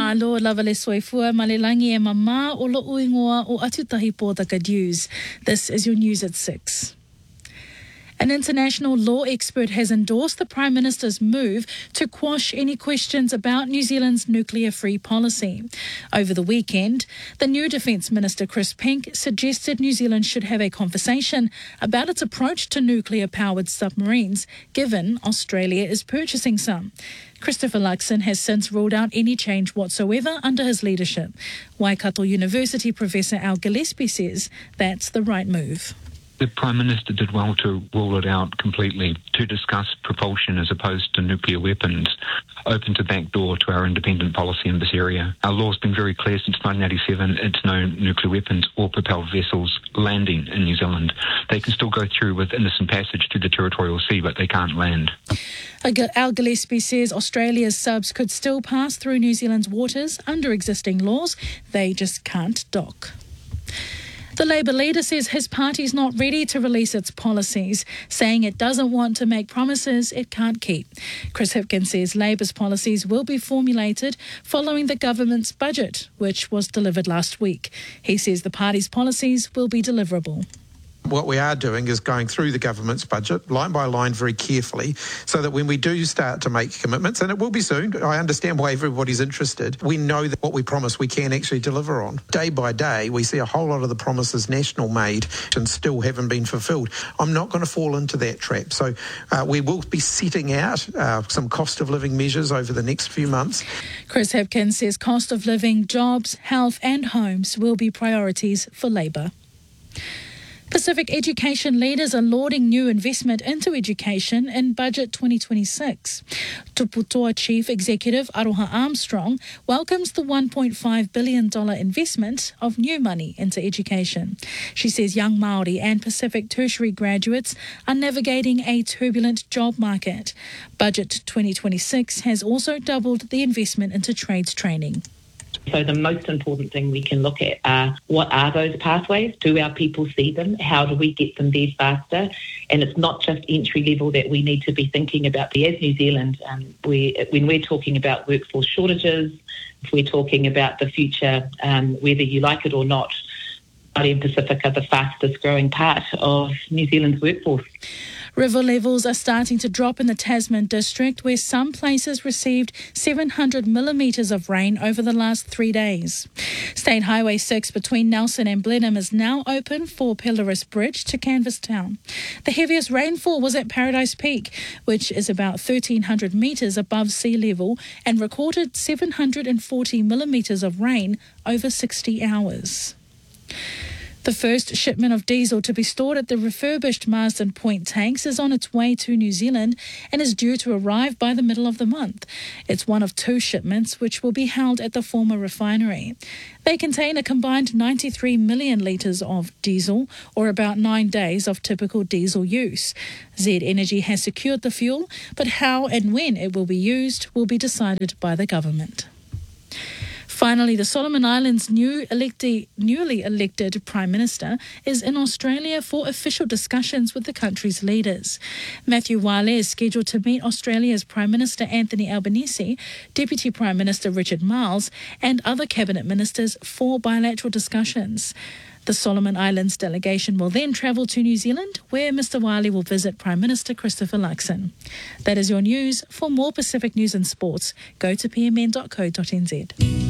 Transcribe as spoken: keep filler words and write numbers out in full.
Malo lava le soifua malelangi e mama o lo uingoa o atutahi pōtaka news. This is your news at six. An international law expert has endorsed the Prime Minister's move to quash any questions about New Zealand's nuclear-free policy. Over the weekend, the new Defence Minister Chris Pink suggested New Zealand should have a conversation about its approach to nuclear-powered submarines, given Australia is purchasing some. Christopher Luxon has since ruled out any change whatsoever under his leadership. Waikato University Professor Al Gillespie says that's the right move. The Prime Minister did well to rule it out completely, to discuss propulsion as opposed to nuclear weapons, opened a back door to our independent policy in this area. Our law's been very clear since nineteen eighty-seven, it's no nuclear weapons or propelled vessels landing in New Zealand. They can still go through with innocent passage to the territorial sea, but they can't land. Al Gillespie says Australia's subs could still pass through New Zealand's waters under existing laws, they just can't dock. The Labour leader says his party's not ready to release its policies, saying it doesn't want to make promises it can't keep. Chris Hipkin says Labour's policies will be formulated following the government's budget, which was delivered last week. He says the party's policies will be deliverable. What we are doing is going through the government's budget line by line very carefully so that when we do start to make commitments, and it will be soon, I understand why everybody's interested, we know that what we promise we can actually deliver on. Day by day, we see a whole lot of the promises National made and still haven't been fulfilled. I'm not going to fall into that trap. So uh, we will be setting out uh, some cost of living measures over the next few months. Chris Hipkins says cost of living, jobs, health and homes will be priorities for Labour. Pacific education leaders are lauding new investment into education in Budget twenty twenty-six. Tuputoa Chief Executive Aroha Armstrong welcomes the one point five billion dollars investment of new money into education. She says young Māori and Pacific tertiary graduates are navigating a turbulent job market. Budget twenty twenty-six has also doubled the investment into trades training. So the most important thing we can look at are what are those pathways? Do our people see them? How do we get them there faster? And it's not just entry level that we need to be thinking about. As New Zealand, um, we, when we're talking about workforce shortages, if we're talking about the future, um, whether you like it or not, Māori and Pacific are the fastest growing part of New Zealand's workforce. River levels are starting to drop in the Tasman district, where some places received seven hundred millimetres of rain over the last three days. State Highway six between Nelson and Blenheim is now open for Pelorus Bridge to Canvasstown. The heaviest rainfall was at Paradise Peak, which is about thirteen hundred metres above sea level, and recorded seven hundred forty millimetres of rain over sixty hours. The first shipment of diesel to be stored at the refurbished Marsden Point tanks is on its way to New Zealand and is due to arrive by the middle of the month. It's one of two shipments which will be held at the former refinery. They contain a combined ninety-three million litres of diesel, or about nine days of typical diesel use. Z Energy has secured the fuel, but how and when it will be used will be decided by the government. Finally, the Solomon Islands' new electi- newly elected Prime Minister is in Australia for official discussions with the country's leaders. Matthew Wale is scheduled to meet Australia's Prime Minister Anthony Albanese, Deputy Prime Minister Richard Marles, and other cabinet ministers for bilateral discussions. The Solomon Islands delegation will then travel to New Zealand, where Mister Wale will visit Prime Minister Christopher Luxon. That is your news. For more Pacific news and sports, go to p m n dot co dot n z.